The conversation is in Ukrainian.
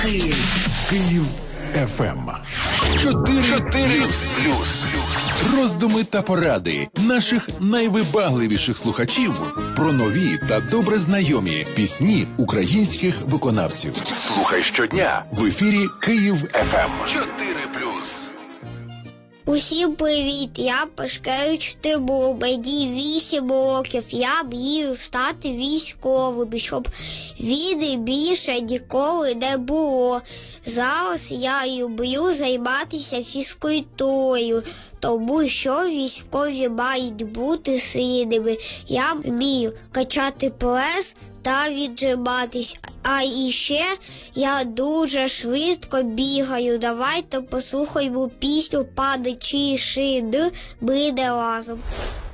Київ ФМ. 4+. Роздуми та поради наших найвибагливіших слухачів про нові та добре знайомі пісні українських виконавців. Слухай щодня в ефірі Київ ФМ. 4+. Усім привіт, я Пашкевич Тимур, мені 8 років, я мрію стати військовим, щоб війни більше ніколи не було. Зараз я люблю займатися фізкультурою, тому що військові мають бути сильними. Я вмію качати прес та віджиматись. А іще я дуже швидко бігаю. Давайте послухаємо пісню «Падаючи шини, ми не разом».